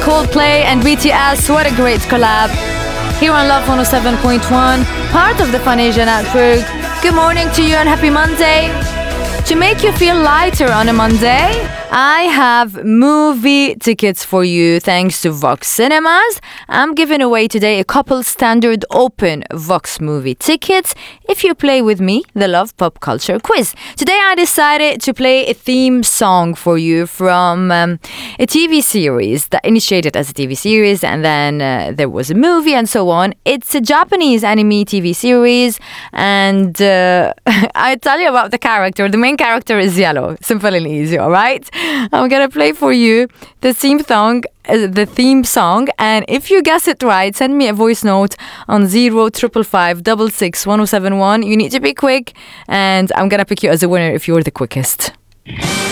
Coldplay and BTS. What a great collab. Here on Love 107.1, part of the Fun Asia Network. Good morning to you and happy Monday. To make you feel lighter on a Monday, I have movie tickets for you thanks to Vox Cinemas. I'm giving away today a couple standard open Vox movie tickets if you play with me the Love Pop Culture Quiz. Today I decided to play a theme song for you from a TV series that initiated as a TV series and then there was a movie and so on. It's a Japanese anime TV series and I tell you about the character. The main character is yellow. Simple and easy, all right? I'm gonna play for you the theme song, and if you guess it right, send me a voice note on 0555 You need to be quick, and I'm gonna pick you as a winner if you're the quickest.